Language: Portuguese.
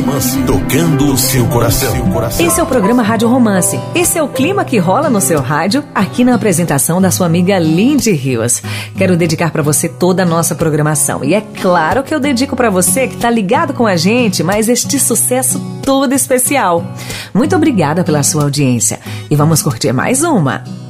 Romance, tocando o seu coração. Esse é o programa Rádio Romance. Esse é o clima que rola no seu rádio, aqui na apresentação da sua amiga Lindy Rios. Quero dedicar para você toda a nossa programação. E é claro que eu dedico para você que tá ligado com a gente, mas este sucesso todo especial. Muito obrigada pela sua audiência. E vamos curtir mais uma.